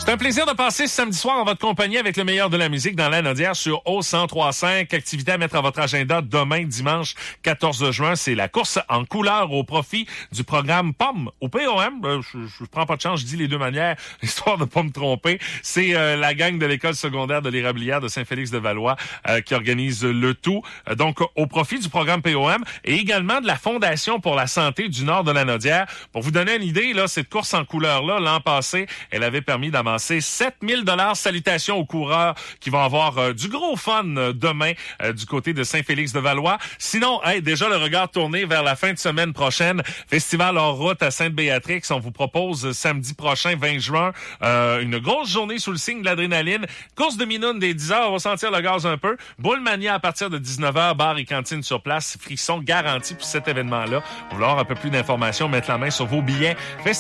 C'est un plaisir de passer ce samedi soir en votre compagnie avec le meilleur de la musique dans la Nodière sur O1035. Activité à mettre à votre agenda demain, dimanche 14 juin. C'est la course en couleur au profit du programme POM au POM. Je prends pas de chance, je dis les deux manières, histoire de pas me tromper. C'est la gang de l'école secondaire de l'Érablière de Saint-Félix-de-Valois qui organise le tout. Donc, au profit du programme POM et également de la Fondation pour la santé du Nord de la Nodière. Pour vous donner une idée, là, cette course en couleur-là, l'an passé, elle avait permis d'avancer 7 000 $. Salutations aux coureurs qui vont avoir du gros fun demain du côté de Saint-Félix-de-Valois. Sinon, déjà le regard tourné vers la fin de semaine prochaine. Festival hors route à Sainte-Béatrix. On vous propose samedi prochain, 20 juin, une grosse journée sous le signe de l'adrénaline. Course de minoune dès 10 heures. On va sentir le gaz un peu. Boule mania à partir de 19 heures. Bar et cantine sur place. Frisson garanti pour cet événement-là. Pour avoir un peu plus d'informations, mettre la main sur vos billets. Festival